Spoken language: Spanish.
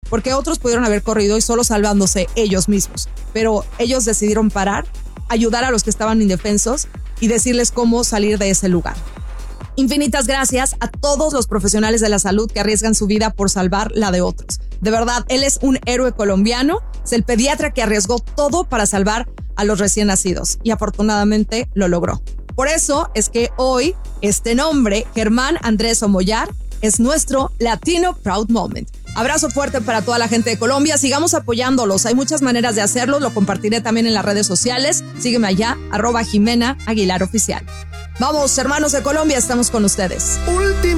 porque otros pudieron haber corrido y solo salvándose ellos mismos. Pero ellos decidieron parar, ayudar a los que estaban indefensos y decirles cómo salir de ese lugar. Infinitas gracias a todos los profesionales de la salud que arriesgan su vida por salvar la de otros. De verdad, él es un héroe colombiano, es el pediatra que arriesgó todo para salvar a los recién nacidos y afortunadamente lo logró. Por eso es que hoy este nombre, Germán Andrés Omoyar, es nuestro Latino Proud Moment. Abrazo fuerte para toda la gente de Colombia. Sigamos apoyándolos. Hay muchas maneras de hacerlo. Lo compartiré también en las redes sociales. Sígueme allá, @Jimena Aguilar Oficial. Vamos, hermanos de Colombia, estamos con ustedes.